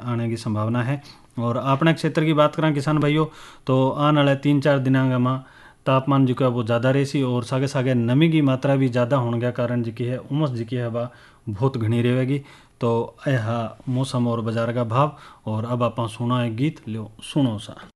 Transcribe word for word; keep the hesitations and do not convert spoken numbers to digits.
आने की संभावना है। और अपने क्षेत्र की बात करें किसान भाइयों, तो आने वाले तीन चार दिनांग में तापमान जो है वो ज़्यादा रहेसी और सागे सागे नमी की मात्रा भी ज़्यादा होने के कारण जी है उमस जी है वह बहुत घनी रहेगी। तो यह मौसम और बाजार का भाव। और अब आप सुना है गीत लो सुनो सा।